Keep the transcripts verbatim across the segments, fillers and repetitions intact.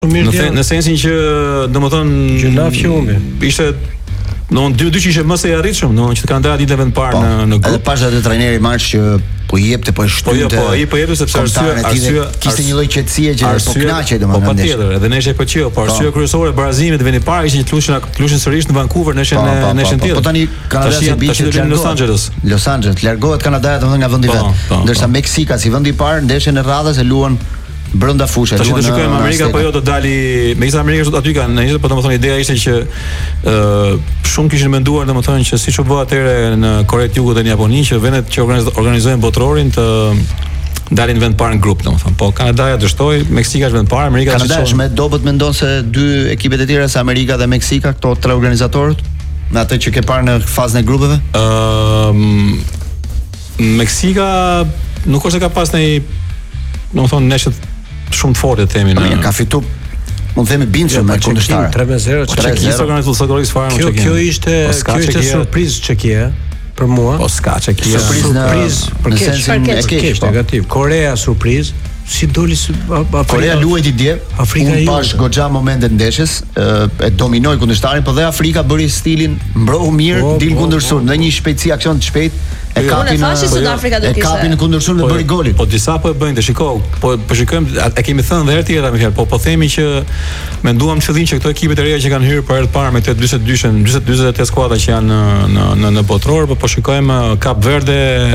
Në, në sensin që domethënë gjuna fjumbi. Ishte do dy dy që ishte më së i arritshëm, do që kanë dalë ditën e parë në në grup. Edhe pasha te trajneri Març që po i jepte po e shtynte. Po jo, po ai po jepte sepse arsye arsye kishte një lloj qetësie që po kënaqej domethënë. Po patjetër, edhe ne ishte po qeu, po arsye kryesore e barazimit të vendit parë ishte që lushin lushin sërish në Vancouver në nesër në nesër tjetër. Po tani Kanada se bie në Los Angeles. Los Angeles largohet Kanada domethënë nga vendi vet. Ndërsa Meksika si vendi i parë ndeshjen e radhës e luan brenda fushës. Tash do shikojmë Amerika apo jo do dali, megjithëse Amerika aty kanë, në po domethënë ideja ishte që ë shumë kishin menduar domethënë që siç u bë atëherë në Koretë e Jugut dhe në Japoni që vendet që organizojnë botrorin të dalin vend parë në grup domethënë. Po Kanadaja dështoi, Meksika është vend parë, Amerika është. Kanada është me dobët mendon se dy ekipet e tjera se Amerika dhe Meksika, këto tre organizatorët, me atë që ke parë në fazën e grupeve? Ëm Meksika nuk është se ka pas një domethënë neshët shumë të fortë themi në. Ka fituar mund të themi bindshëm me kundërshtar. tre me zero Çekisë organizues fare Kjo kjo ishte kjo ishte surprizë Çekia për mua. Po ska Çekia. Surprizë për sensin e keq, negativ. Korea surprizë. Si doli Afrika. Korea luajti dje. Afrika ju pas goxha momente ndeshjes, e dominoi kundërshtarin, po dhe Afrika bëri stilin, mbrohu mirë, dil kundër sulm, dhe një shpejtësi aksion të shpejtë. E kapin e kapin kundër sulm dhe bëri golin. Po disa po e bëjnë, të shikoj, po po shikojmë, e kemi thënë edhe herë tjera më fjalë, po po themi që menduam në fillim që këto ekipet e reja që kanë hyrë për herë të parë me këtë dyzet dyshën, dyzet dyzet e tetë skuadra që janë në në në botror, po po shikojmë Kap Verde,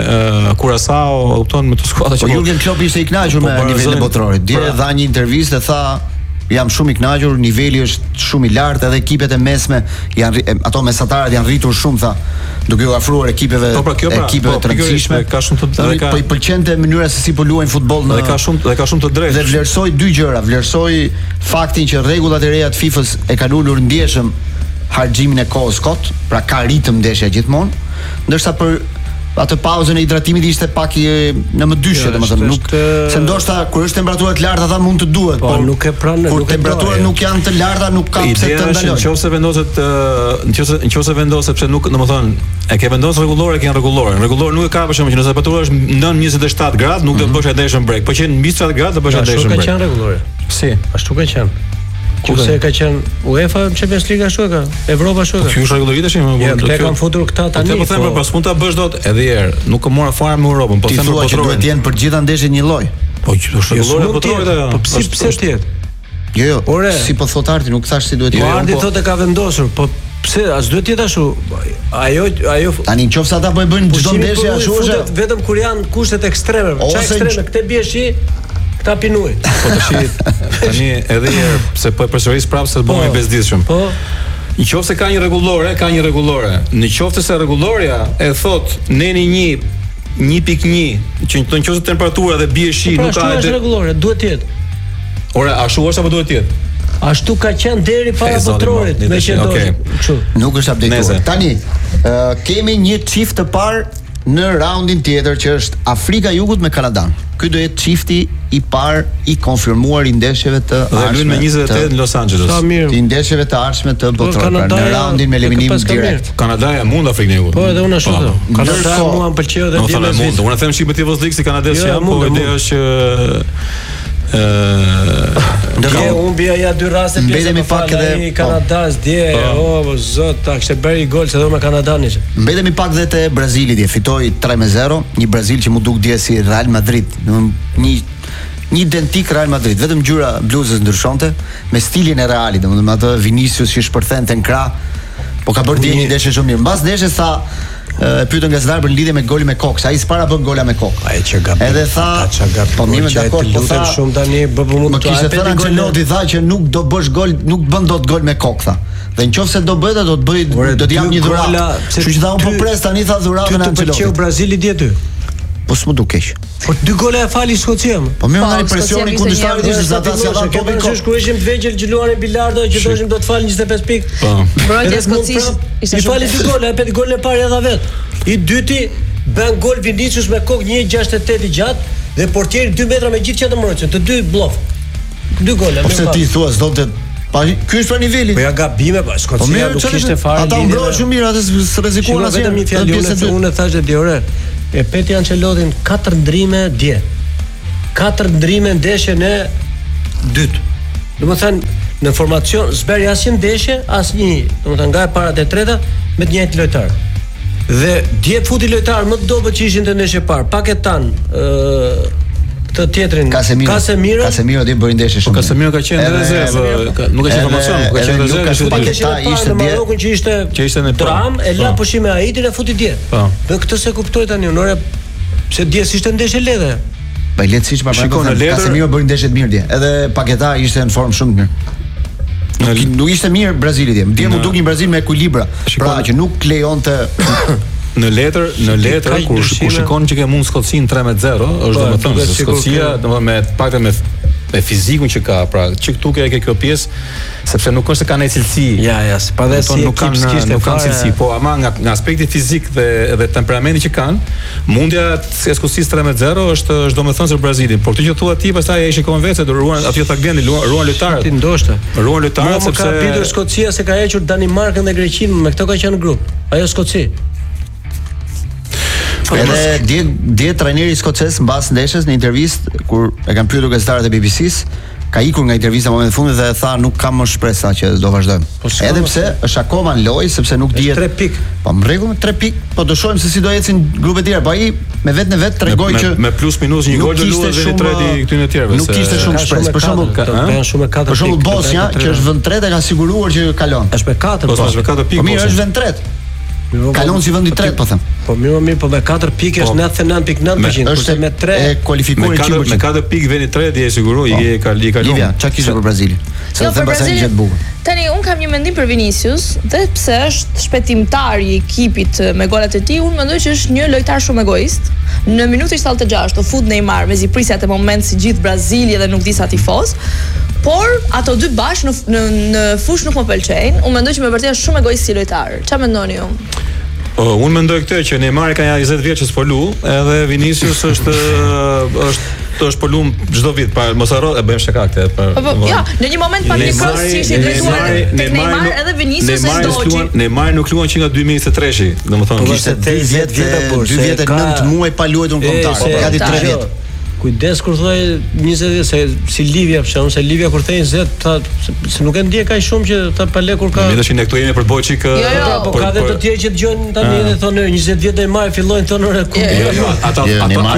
Curaçao, kupton me të skuadra që po Jurgen Klopp ishte i kënaqur me nivelin e botrorit. Dje dha një intervistë, tha jam shumë i kënaqur, niveli është shumë i lartë, edhe ekipet e mesme janë ato mesatarët janë rritur shumë, tha, duke u afruar ekipeve po, pra, pra, ekipeve të rëndësishme. Ka shumë të drejtë. Po i pëlqente mënyra se si po luajnë futboll në. Dhe ka shumë dhe ka shumë të drejtë. Dhe vlerësoi dy gjëra, vlerësoi faktin që rregullat e reja të FIFA-s e kanë ulur ndjeshëm harxhimin e kohës kot, pra ka ritëm ndeshja gjithmonë, ndërsa për atë pauzën e hidratimit ishte pak i, në më dyshe, domethënë nuk se ndoshta kur është temperatura të lartë ata mund të duhet, por nuk e pranë, kur temperaturat nuk janë të larta nuk ka pse të ndalojë. Nëse vendoset nëse nëse vendoset sepse nuk, domethënë, e ke vendosur rregullore, ke rregullore. Rregullore nuk e ka për shkak që nëse temperatura është nën njëzet e shtatë gradë, nuk do të bësh adhesion break, po që në mbi shtatë gradë do bësh adhesion break. Ashtu ka qenë rregullore. Si, ashtu ka qenë. Kurse ka qenë UEFA Champions League ashtu ka, Evropa ashtu ka. Ky është rregullori tash, më vonë. Ja, kanë futur këta tani. Po them pas mund ta bësh dot edhe herë, nuk e mora fare me Europën, po them po duhet të jenë për gjitha ndeshjet një lloj. Po është rregullore po troja. Po pse pse të jetë? Jo, jo, si po thot Arti, nuk thash si duhet të jetë. Po Arti thotë ka vendosur, po pse as duhet të jetë ashtu? Ajo ajo tani nëse ata po e bëjnë çdo ndeshje ashtu është vetëm kur janë kushtet ekstreme. Çfarë ekstreme këtë bie shi? Ta pinuj. Po tash tani edhe herë se po e përsëris prapë se të bëhemi bezdisshëm. Po. Nëse ka një rregullore, ka një rregullore. Në qoftë se rregulloria e thot neni një një pikë një, që nëse temperatura dhe bie shi nuk ka është rregullore, duhet të jetë. Ora, ashtu është apo duhet të jetë? Ashtu ka qenë deri para botrorit, me që do. Kështu. Nuk është updateuar. Tani, kemi një çift të parë në raundin tjetër që është Afrika e Jugut me Kanadan. Ky do jetë çifti i parë i konfirmuar i ndeshjeve të ardhshme me njëzet e tetë në Los Angeles. I ndeshjeve të ardhshme të botrorit në raundin me eliminim direkt. Kanadaja mund Afrikën e Jugut. Po edhe unë ashtu. Kanadaja mua më pëlqeu dhe vjen me mund. Unë them shipë tivos lig si kanadez jam, po ideja është që Ndërkohë unë bija ja dy raste pjesë me pak edhe Kanadas dje, o zot, ta kishte bërë gol se do me Kanadan ishte. Mbetemi pak dhe te Brazili dje, fitoi tre me zero, një Brazil që mu duk dje si Real Madrid, një një identik Real Madrid, vetëm ngjyra bluzës ndryshonte me stilin e Realit, domethënë atë Vinicius që shpërthente në krah, po ka bërë dje një ndeshje shumë mirë. Mbas ndeshjes sa e pyetën gazetar për lidhje me golin me kokë. Ai s'para bën gola me kokë. Ai që gabim. Edhe tha, po mirë dakord, po tha shumë tani bë po mund të kishte thënë Ancelotti tha që nuk do bësh gol, nuk bën dot gol me kokë tha. Dhe nëse do bëhet do të bëj do të jap një dhuratë. Kështu që tha un po pres tani tha dhuratën e Ancelotti. Ti të Brazili dje ty. Po s'më duk keq. Po dy gola e fali Skocia. Po më ndani presioni kundërshtarit ishte se ata si ata topin kokë. Kur ishim të vegjël që luanin bilardo që doshim do të falin njëzet e pesë pikë. Po. Mbrojtja skocisht ishte shumë. I fali dy gola, e pet golin e parë edhe vet. I dyti bën gol Vinicius me kokë një gjashtë e tetë i gjatë dhe portieri dy metra me gjithë çatë mbrojtje, të dy bllok. Dy gola. Po pse ti thua s'do të pa ky është për niveli. Po ja gabime, po Skocia nuk kishte fare. Ata mbrohen shumë mirë, ata rrezikuan asgjë. Vetëm një fjalë unë thashë di orë. E peti Ancelottin katër ndrime dje. Katër ndrime ndeshjen e dytë. Domethënë në formacion s'beri asnjë ndeshje, asnjë, domethënë nga e para te e treta me të njëjtin lojtar. Dhe dje futi lojtar më të dobët që ishin të ndeshje parë, Paketan, ë këtë tjetrin Casemiro. Casemiro. Casemiro dhe bëri ndeshje shumë. Casemiro ka qenë rezervë, nuk ka qenë formacion, ka qenë rezervë. Paketa ishte në Marokun që ishte që ishte në dram, e la pushim me Haitin e futi dje. Dhe këtë se kuptoj tani unë, pse dje s'ishte ndeshje lehtë. Po lehtësisht pa pranë. Casemiro bëri ndeshje të mirë dje. Edhe Paketa ishte në formë shumë të mirë. Nuk, nuk ishte mirë Brazili dje. Dje mu duk një Brazil me ekuilibra. Pra që nuk lejonte në letër, në letër kur kur shikon që ke mund Skocinë tre me zero, është domethënë se Skocia, domethënë me paktën me me fizikun që ka, pra që këtu ke ke kjo pjesë, sepse nuk është se kanë cilësi. Ja, ja, pa dhe si nuk kanë nuk kanë cilësi, po ama nga nga aspekti fizik dhe dhe temperamenti që kanë, mundja e Skocisë tre me zero është është domethënë se Brazili, por ti që thua ti pastaj ai shikon vetë do ruan aty ta glendi, ruan lojtarët. Ti ndoshta. Ruan lojtarët sepse ka bidur Skocia se ka hequr Danimarkën dhe Greqinë, me këto ka qenë në grup. Ajo Skoci. Edhe dje dje trajneri skocez mbas ndeshjes në intervistë kur e kanë pyetur gazetarët e B B C-s, ka ikur nga intervista në momentin e fundit dhe tha nuk kam më shpresë që do vazhdojmë. Po, edhe pse është akoma në lojë sepse nuk dihet. tre pikë. Po në rregull me tre pikë, po do shohim se si do ecin grupet e tjera. Po ai me vetë në vetë tregoi që me plus minus një gol do luhet dhe treti këtyn e tjerëve. Nuk kishte shumë shpresë. Për shembull, kanë shumë katër pikë. Për shembull Bosnia, që është vend tretë, ka siguruar që kalon. Është me katër, po është me katër pikë. Po mirë, është vend tretë. Kalon si vendi i tretë, po them. Po mirë, mirë, po me katër pikë është nëntëdhjetë e nëntë pikë nëntë përqind, kurse me tre e kualifikuar në cent. Me katër pikë vendi i tretë je siguro, i ka i kalon. Livia, çka kishte për Brazilin? Se do të them pasaj gjë të bukur. Tani un kam një mendim për Vinicius, dhe pse është shpejtimtar i ekipit me golat e tij, un mendoj që është një lojtar shumë egoist. Në minutën shtatëdhjetë e gjashtë u fut Neymar me ziprisja atë moment si gjithë Brazili dhe nuk di sa tifoz. Por ato dy bashkë në në, në fush nuk më pëlqejnë. Unë mendoj që me vërtet është shumë egoist si lojtar. Çfarë mendoni ju? Oh, unë mendoj këtë që Neymar ka njëzet vjeç që s'po lu, edhe Vinicius është është është po lum çdo vit, pa mos harro e bëjmë shaka këtë. Po ja, në një moment pak nikos që ishte drejtuar tek Neymar edhe Vinicius e ndoqi. Neymar nuk luan që nga dy mijë e treshi, domethënë kishte dy vjet dy vjet e nëntë muaj pa luajtur në kombëtar, gati tre vjet. Kujdes kur thoj njëzet vjet se si Livia për shkak se Livia kur thej njëzet tha se nuk e ndje kaq shumë që ta pale kur ka. Ne tashin ne këtu jemi për boj çik. Jo, jo, po ka edhe të tjerë që dëgjojnë tani dhe thonë njëzet vjet e marr fillojnë thonë ore ku. Jo, jo, ata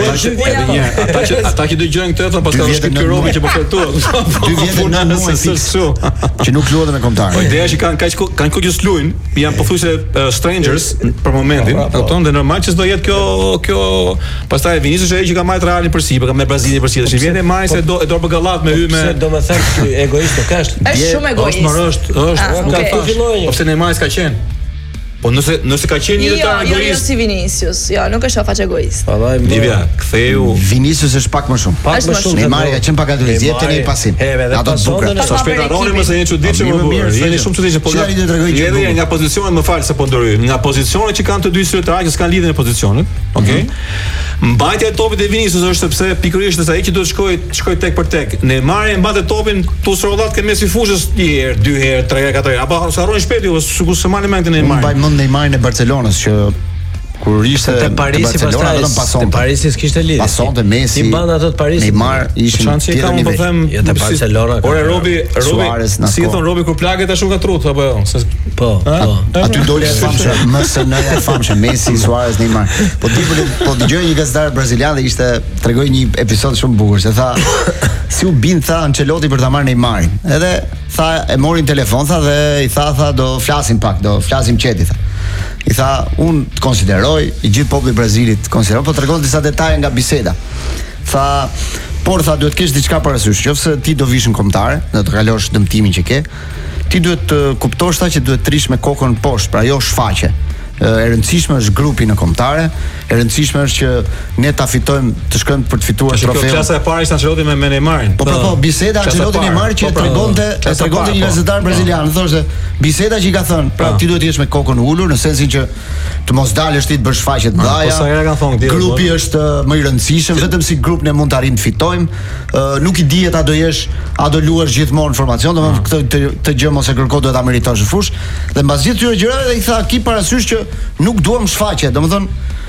ata ata që ata që dëgjojnë këtë thonë paska është ky robi që po fërtuat. Dy vjet në muaj fiksu që nuk luajnë me kombëtar. Po ideja është që kanë kaq kanë kohë që luajnë, janë pothuajse strangers për momentin, kupton, dhe normal që s'do jetë kjo kjo pastaj Vinicius ai që ka marrë Realin përsi me Brazilin përsi, tash vjen e marrë se do e do për gallat me hy me. Se do të thënë egoist nuk është. Është shumë egoist. Është më është, është, nuk ka fillojë. Po pse Neymar s'ka qenë? Po nëse nëse ka qenë një lojtar egoist. Jo, jo si Vinicius. Jo, nuk është afaq egoist. Vallai, Livia, ktheu. Vinicius është pak më shumë. Pak më shumë. Neymar ka qenë pak egoist, jetë në pasim. Ato bukra. Sa shpejt harroni më se një çuditshëm më mirë. Jeni shumë çuditshëm po. Edhe nga pozicionet më fal se po ndryj. Nga pozicionet që kanë të dy lojtarë që s'kan lidhje me pozicionet. Okej. Mbajtja e topit e Vinicius është sepse pikërisht se ai që duhet shkoj shkoj tek për tek. Neymar e mbatet topin tu srollat ke mes i fushës një herë, dy herë, tre herë, katër herë. Apo sa harroni shpejt ju, sikur se mani me këtë Neymar. Mbaj mend Neymarin e Barcelonës që kur ishte te Parisi pastaj vetëm pason. Te Parisi s'kishte lidhje. Pasonte Messi. Si mban ato te Parisi? Neymar ishin çanci ka më po them jo te Barcelona. Ore Robi, Robi, si thon Robi kur plaget ashtu ka trut apo jo? Po, po. Aty doli famshë, më së në e famshë Messi, Suarez, Neymar. Po ti po dëgjoj një gazetar brazilian dhe ishte tregoi një episod shumë bukur, se tha si u bin tha Ancelotti për ta marrë Neymarin. Edhe tha e morin telefon tha dhe i tha tha do flasim pak, do flasim qeti tha. I tha unë të konsideroj, i gjithë populli i Brazilit të konsideroj, po tregon disa detaje nga biseda. Tha, por tha duhet kesh diçka parasysh, nëse ti do vish në kombëtar, do të kalosh dëmtimin që ke, ti duhet të kuptosh ta që duhet të rish me kokën poshtë, pra jo shfaqe. E rëndësishme është grupi në kombëtare, e rëndësishme është që ne ta fitojmë, të shkojmë për të fituar trofeun. Kjo klasa e parë ishte Ancelotti me, me Neymarin. Po po po, biseda Ancelotti Neymar që tregonte, e tregonte një gazetar brazilian, thoshte, biseda që i ka thënë, pra ti duhet të jesh me kokën ulur në sensin që të mos dalësh ti të bësh faqe të ndaja. Po sa herë kanë thonë këtë. Grupi është më i rëndësishëm, vetëm si grup ne mund të arrijmë të fitojmë. Nuk i dihet a do jesh, a do luash gjithmonë formacion, domethënë këtë të gjë mos e kërko duhet ta meritosh në fushë. Dhe mbas gjithë këtyre gjërave i tha ki parasysh që nuk duam shfaqje, domethënë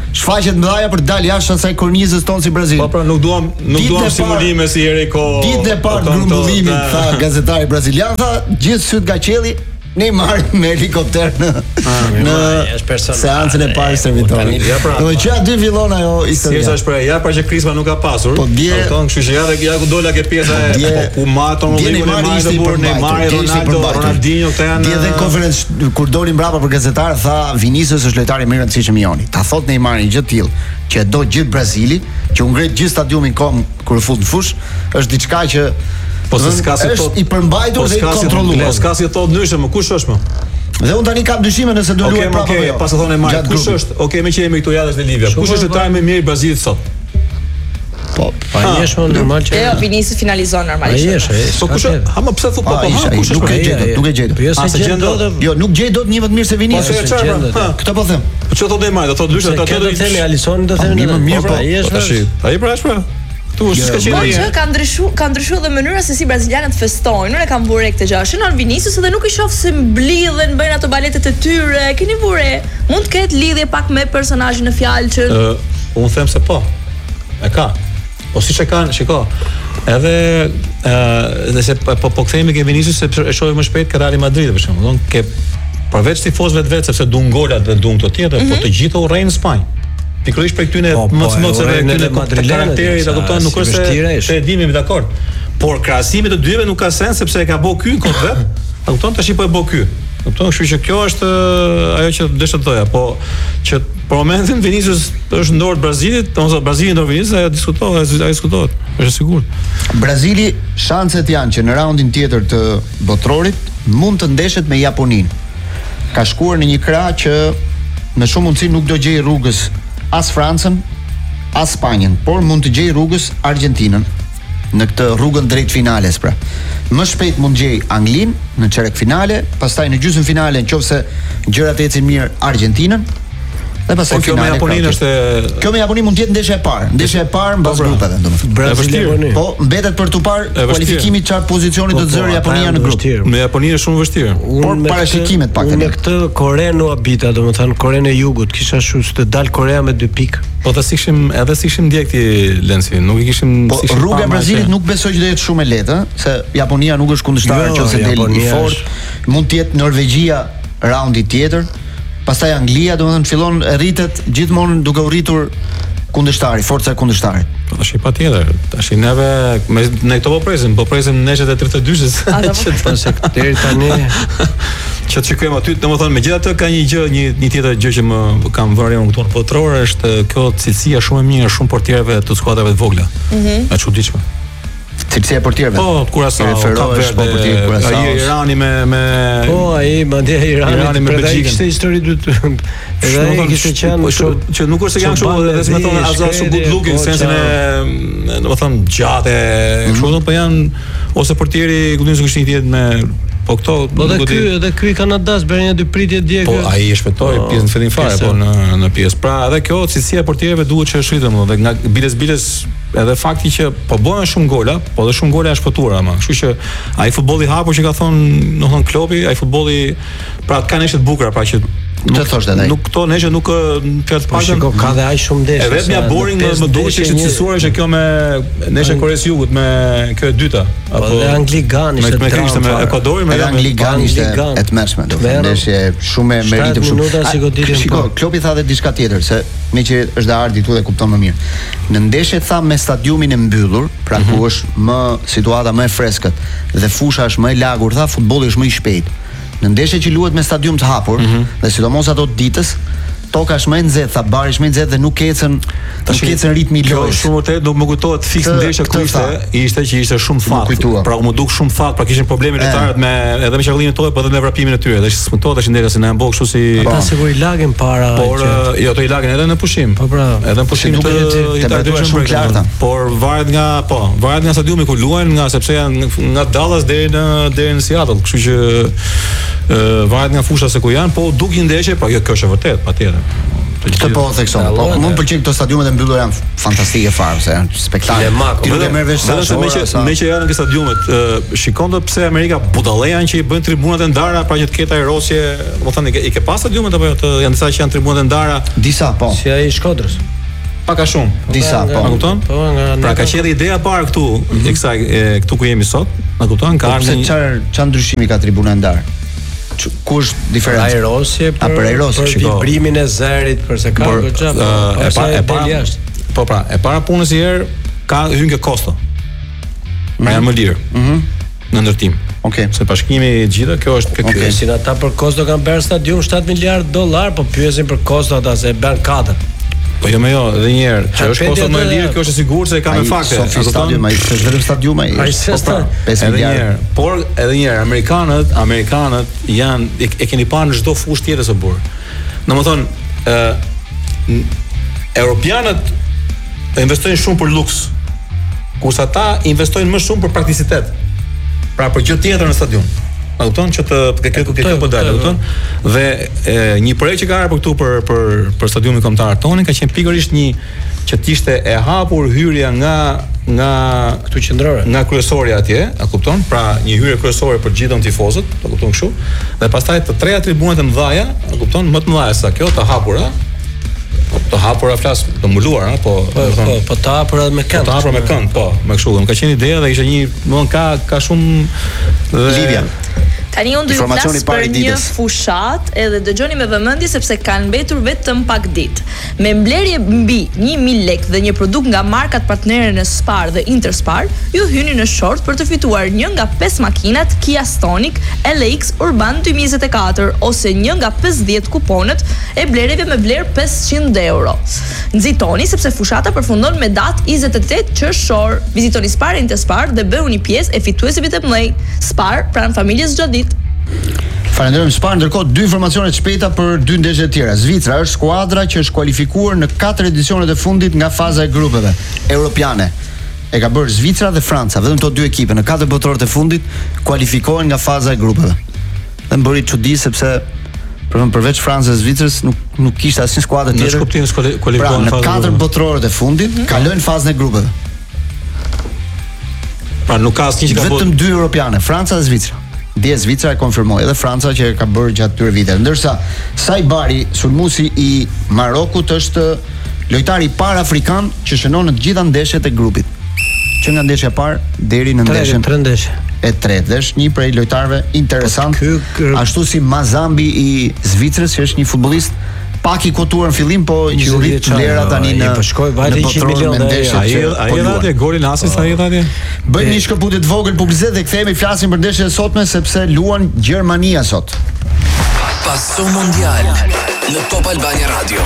shfaqjet mëdha për të dalë jashtë asaj kornizës tonë si Brazil. Po pra nuk duam nuk duam simulime si Eriko. Ditën e parë të grumbullimit tha gazetari brazilian, tha gjithë syt nga qielli Neymar me helikopter në në seancën e parë servitorit. Do që aty fillon ajo historia. Si është pra, ja pra që Krisma nuk ka pasur. Po dje, kështu që ja dhe ja ku dola ke pjesa e ku maton Neymar ishte i Neymar, Ronaldo, Ronaldinho këta janë. Dje dhe konferencë kur doli mbrapa për gazetar tha Vinicius është lojtari më i rëndësishëm i joni. Ta thot Neymar një gjë të tillë që e do gjithë Brazili, që u ngret gjithë stadiumin kom kur fut në fush, është diçka që po se s'ka si thot i përmbajtur dhe i kontrolluar. Po s'ka si thot ndryshe, më kush është më? Dhe unë tani kam dyshime nëse do luaj prapë apo jo. Pas e thonë Neymar, kush është? Okej, më që jemi këtu jashtë në Livia. Kush është lojtari më i mirë i Brazilit sot? Po, pa jesh më normal që. Jo, Vinicius finalizon normalisht. Po kush? Ha më pse thot po po? Kush nuk e gjej dot, nuk e gjej dot. Jo se gjen dot. Jo, nuk gjej dot një më të mirë se Vinicius. Këtë po them. Po çfarë thot Neymar? Do thot ndryshe, do të themi Alisson, do themi më mirë po. Tash, ai pra është pra. Tu s'ka qenë. Po që ka ndryshuar, ka ndryshuar dhe mënyra se si brazilianët festojnë. Unë e kam vure këtë gjë. Shënon Vinicius dhe nuk i shoh se mblidhen, bëjnë ato baletet e tyre. Keni vure? Mund të ketë lidhje pak me personazhin në fjalë që unë them se po. E ka. Po siç e kanë, shiko. Edhe ë dhe se po po kthehemi ke Vinicius se e shohim më shpejt ke Real Madrid për shembull. Don ke përveç tifozëve të vet sepse duan golat dhe duan këto tjetër, po të gjithë urrejnë në Spanjë. Pikërisht për këtyne më të mocëve këtyne karakterit, a kupton, nuk është se e dimi dakord. Por krahasimi të dyve nuk ka sens sepse e ka bë ky kot vet. A kupton, tash po e bë ky. Kupton, kështu që kjo është ajo që desha të thoja, po që për momentin Vinicius është ndor Brazilit, ose Brazili ndor Vinicius, ajo diskutohet, ajo diskutohet, është sigurt. Brazili shanset janë që në raundin tjetër të botrorit mund të ndeshet me Japoninë. Ka shkuar në një krah që me shumë mundësi nuk do gjej rrugës as Francën, as Spanjën, por mund të gjej rrugës Argjentinën në këtë rrugën drejt finales pra. Më shpejt mund gjej Anglinë në çerek finale, pastaj në gjysmë finale nëse gjërat ecin mirë Argjentinën. Dhe pastaj kjo me Japoninë është kjo me Japoninë mund të jetë ndeshja e parë, ndeshja e parë mbas grupeve domethënë. Brazili po mbetet për tu parë kualifikimit çfarë pozicioni do të zërë Japonia në grup. Me Japoninë është shumë vështirë. Por parashikimet pak me këtë Korenë u habita, domethënë Korenë e Jugut, kisha shumë të dal Korea me dy pikë. Po ta sikshim, edhe sikshim ndjekti Lenci, nuk i kishim sikshim. Po rruga e Brazilit nuk besoj që do jetë shumë e lehtë, se Japonia nuk është kundërshtar nëse del i fortë. Mund të jetë Norvegjia raundi tjetër. Pastaj Anglia, domethënë fillon rritet gjithmonë duke u rritur kundërshtari, forca e kundërshtarit. Po tash i patjetër. Tash neve me ne këto po presim, po presim neshet e tridhjetë e dyshit që të se deri tani që të shikojmë aty, domethënë megjithatë ka një gjë, një një tjetër gjë që më kam vënë unë këtu në botror është kjo cilësia shumë e mirë shumë portierëve të skuadrave të vogla. Mhm. Është çuditshme. Cilësia e portierëve. Po, Kurasao, referohesh po portier Kurasao. Ai Irani me me Po, ai madje Irani, Irani me Belgjikën. Kishte histori dy. Edhe ai kishte qenë që nuk është se janë kështu edhe se më thonë azar shumë good looking, sensin e domethënë gjatë, kështu po janë ose portieri ku dinë se kishte një tjetër me po këto po edhe ky edhe ky Kanadas bën një dy pritje dje. Po ai e shpëtoi pjesën në fillim fare, po në në pjesë. Pra edhe kjo cilësia e portierëve duhet që shritet më dhe nga biles biles edhe fakti që po bëhen shumë gola, po edhe shumë gola janë shpëtuar ama. Kështu që ai futbolli hapur që ka thonë, do thon Klopi, ai futbolli pra ka neshe të bukura, pra që Nuk të thoshte ai. Nuk këto neshe nuk fjalë të paktën. Po ka dhe aq shumë ndeshje. E vetmja boring më duket se ishte cilësuar është kjo me neshe Koreas Jugut me kjo e dyta apo dhe Angligan ishte me kishte me Ekuadorin me Angligan ishte e tmerrshme, do të thënë ndeshje shumë me meritë shumë. Shiko, Klopi tha edhe diçka tjetër se me që është Ardi këtu dhe kupton më mirë. Në ndeshje tha me stadiumin e mbyllur, pra ku është më situata më e freskët dhe fusha është më e lagur, tha futbolli është më i shpejtë. Në ndeshje që luhet me stadium të hapur, mm -hmm. dhe sidomos ato të ditës, toka është më e nxehtë, tha bari është më i nxehtë dhe nuk ecën, nuk ecën ritmi i lojës. Shumë vërtet nuk më kujtohet fiks ndeshja ku ishte, ishte që ishte shumë fat. Pra u më duk shumë fat, pra kishin probleme lojtarët me edhe me çarkullimin tonë, po edhe me vrapimin e tyre. Dhe smtohet tash ndeshja se na mbo kështu si pa siguri lagën para. Por jo, to i lagën edhe në pushim. Po pra, edhe në pushim duket që temperatura shumë larta. Por varet nga, po, varet nga stadiumi ku luajnë, nga sepse janë nga Dallas deri në deri në Seattle, kështu që varet nga fusha se ku janë, po duk një ndeshje, po jo kjo është e vërtet, patjetër. Këtë po thekson. Po mund të pëlqejnë këto stadiumet e mbyllura janë fantastike fare, se janë spektakël. Ti vetë merr vesh sa me që me që janë në këto stadiumet, shikon të pse Amerika budallejan që i bën tribunat e ndara pra që të ketë aerosje, do thënë i ke pas stadiumet apo të janë disa që janë tribunat e ndara? Disa po. Si ai i Shkodrës. Pak a shumë. Disa po. Na kupton? Po nga pra ka qenë ideja e parë këtu, e kësaj këtu ku jemi sot, na kupton? Ka ardhur çfarë çfarë ndryshimi ka tribuna e ndarë? Ku është diferenca? Aerosje për, për, aerosje, për vibrimin e zërit, përse ka goxha. E para e para. Po pra, e para punës herë ka hyrë nga Kosto. Pra janë më lirë. Mhm. Në ndërtim. Okej. Se bashkimi i gjitha kjo është kjo. Okay. Si ata për Kosto kanë bërë stadium shtat miliardë dollar, po pyesin për Kosto ata se bën katër. Po jo më jo, edhe një herë, që është Kosto më e lirë, kjo është e sigurt se e ka me fakte. Sofi stadium, ai është vetëm stadium ai. Ai është pesë miliardë. Por edhe një herë, amerikanët, amerikanët janë e, e keni parë në çdo fushë tjetër së burr. Domethënë, ë europianët investojnë shumë për luks, kurse ata investojnë më shumë për prakticitet. Pra për gjë tjetër në stadium. A kupton që të ke kjo kjo po dalë, kupton? Dhe e, një projekt që ka ardhur këtu për për për stadiumin kombëtar tonë ka qenë pikërisht një që të ishte e hapur hyrja nga nga këtu qendrore, nga kryesori atje, a kupton? Pra një hyrje kryesore për gjithë tifozët, a kupton kështu? Dhe pastaj të treja tribunat e mëdha, a kupton? Më të mëdha se kjo, të hapura, të hapura flas, të mbuluara, po po po, po të hapura me kënd. Të hapura me kënd, po, me kështu. Më ka qenë ideja dhe ishte një, domthon ka ka shumë lidhje. Tani unë do ju flas për një fushat edhe dëgjoni me vëmendje sepse kanë mbetur vetëm pak ditë. Me mbledhje mbi një mijë lekë dhe një produkt nga markat partnere në Spar dhe Interspar, ju hyni në short për të fituar një nga pesë makinat Kia Stonic L X Urban dy mijë njëzet e katër ose një nga pesëdhjetë kuponet e blerjeve me vlerë pesëqind euro. Nxitoni sepse fushata përfundon me datë njëzet e tetë qershor. Vizitoni Spar e Interspar dhe bëhuni pjesë e fituesve të mëdhenj. Spar pranë familjes çdo ditë. Falenderojmë Spar. Ndërkohë dy informacione të shpejta për dy ndeshje të tjera. Zvicra është skuadra që është kualifikuar në katër edicionet e fundit nga faza e grupeve europiane. E ka bërë Zvicra dhe Franca, vetëm to dy ekipe në katër botërorët e fundit kualifikohen nga faza e grupeve. Dhe më bëri çudi sepse për përveç Francës dhe Zvicrës nuk nuk kishte asnjë skuadër tjetër. Në kuptimin e kualifikohen pra, në katër botërorët e fundit mm-hmm. kalojnë fazën e grupeve. Pra nuk ka asnjë që ka bërë vetëm dy europiane, Franca dhe Zvicra. Dje Zvicra e konfirmoi edhe Franca që ka bërë gjatë këtyre viteve. Ndërsa Saibari, sulmuesi i Marokut, është lojtari i parë afrikan që shënon në të gjitha ndeshjet e grupit. Që nga ndeshja e parë deri në ndeshjen tre ndeshje e tretë. Dhe është një prej lojtarëve interesant, po, ashtu si Mazambi i Zvicrës, që është një futbollist pak i kotuar në fillim, po që u rrit vlera tani në po shkoi vajte njëqind milionë ndeshje. Ai ai dha golin asis, ai dha atje. Bëjmë një shkëputje të vogël publicitet dhe kthehemi flasim për ndeshjen e sotme sepse luan Gjermania sot. Passo Mondial në Top Albania Radio.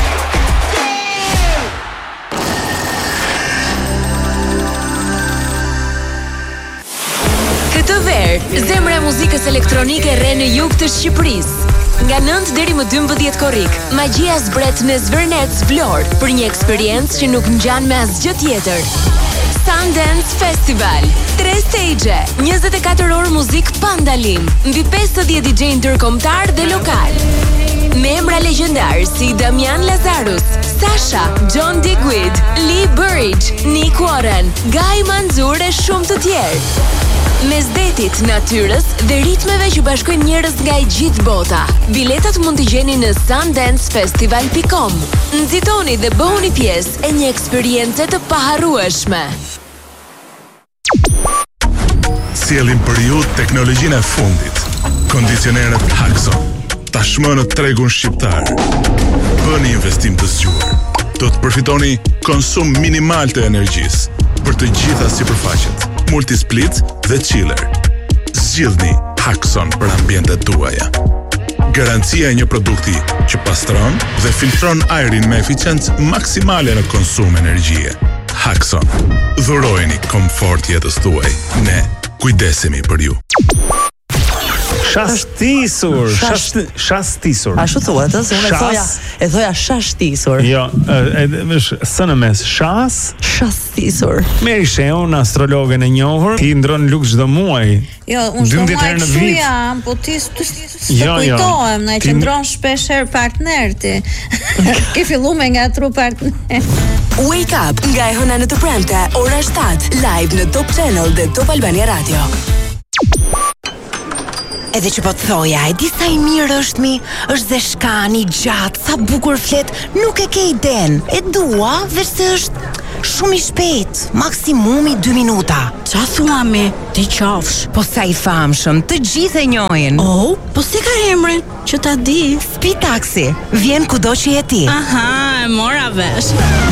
Këtë verë, zemra e muzikës elektronike rre në jug të Shqipërisë. Nga nëntë deri më dymbëdhjetë korrik, magjia zbret në Zvërnec Vlorë për një eksperiencë që nuk ngjan me asgjë tjetër. Sundance Festival, tre stage, njëzet e katër orë muzikë pa ndalim, mbi pesëdhjetë D J ndërkombëtar dhe lokal. Me emra legjendar si Damian Lazarus, Sasha, John Digweed, Lee Burridge, Nick Warren, Guy Manzur e shumë të tjerë. Mes detit, natyrës dhe ritmeve që bashkojnë njerëz nga i gjithë bota. Biletat mund t'i gjeni në sundance festival dot com. Nxitoni dhe bëhuni pjesë e një eksperience të paharrueshme. Sjellim për ju teknologjinë e fundit. Kondicionerët Haxon. Tashmë në tregun shqiptar. Bëni investim të zgjuar. Do të përfitoni konsum minimal të energjisë për të gjitha sipërfaqet, multisplit dhe chiller. Zgjidhni Haxon për ambientet tuaja. Garancia e një produkti që pastron dhe filtron ajrin me eficiencë maksimale në konsum energjie. Haxon. Dhurojeni komfort jetës tuaj. Ne kujdesemi për ju. Shastisur, shast, shastisur. Ashtu thuhet, ëh, unë e thoja, e thoja shashtisur. Jo, është së në mes, shas, shastisur. Meri Sheun, astrologen e njohur, ti ndron luk çdo muaj. Jo, unë çdo muaj kështu jam, po ti s'të kujtohem, na qëndron shpesh herë partner ti. Ke filluar me ngatru partner. Wake Up nga e hëna në të premte, ora shtatë, live në Top Channel dhe Top Albania Radio. Edhe që po të thoja, e di sa i mirë është mi, është dhe shkani, gjatë, sa bukur flet, nuk e ke iden. E dua, veç se është shumë i shpejt, maksimumi dy minuta. Qa thua mi, ti qafsh? Po sa i famshëm, të gjithë e njohin. Oh, po si ka emrin, që ta di? Speed Taxi, vjen kudo që je ti. Aha, e mora vesh.